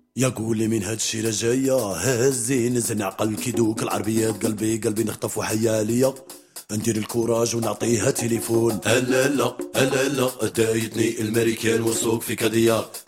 يا قولي من هادشي لجاية هزي نزن عقل كيدوك العربيات قلبي نخطف وحياليا ندير الكوراج ونعطيها تليفون. هلا لا هلا لا دايتني الماريكان والسوق في كادياك